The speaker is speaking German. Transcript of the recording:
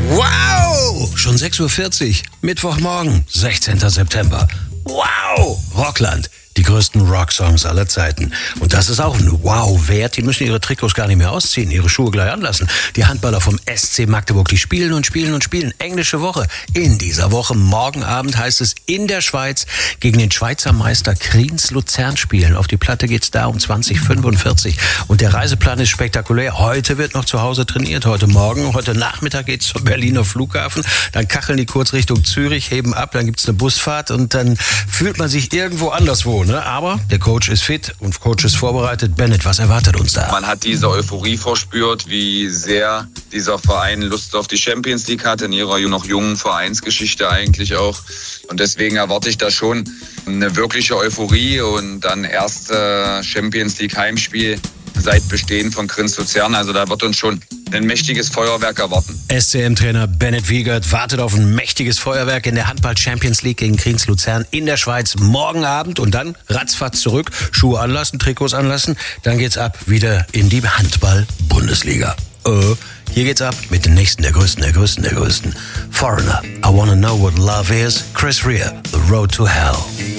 Wow! Schon 6:40 Uhr, Mittwochmorgen, 16. September. Wow! Rockland. Die größten Rocksongs aller Zeiten. Und das ist auch ein Wow wert. Die müssen ihre Trikots gar nicht mehr ausziehen, ihre Schuhe gleich anlassen. Die Handballer vom SC Magdeburg, die spielen und spielen und spielen. Englische Woche. In dieser Woche, morgen Abend, heißt es in der Schweiz gegen den Schweizer Meister Kriens Luzern spielen. Auf die Platte geht's da um 20:45. Und der Reiseplan ist spektakulär. Heute wird noch zu Hause trainiert. Heute Nachmittag geht's zum Berliner Flughafen. Dann kacheln die kurz Richtung Zürich, heben ab, dann gibt's eine Busfahrt und dann fühlt man sich irgendwo anderswo. Ne? Aber der Coach ist fit und Coach ist vorbereitet. Bennett, was erwartet uns da? Man hat diese Euphorie verspürt, wie sehr dieser Verein Lust auf die Champions League hat, in ihrer noch jungen Vereinsgeschichte eigentlich auch. Und deswegen erwarte ich da schon eine wirkliche Euphorie und dann erste Champions League Heimspiel seit Bestehen von Kriens Luzern. Also da wird uns schon ein mächtiges Feuerwerk erwarten. SCM-Trainer Bennett Wiegert wartet auf ein mächtiges Feuerwerk in der Handball-Champions League gegen Kriens Luzern in der Schweiz morgen Abend und dann ratzfatz zurück, Schuhe anlassen, Trikots anlassen, dann geht's ab wieder in die Handball-Bundesliga. Hier geht's ab mit den nächsten, der größten. Foreigner, I Wanna Know What Love Is, Chris Rea, The Road to Hell.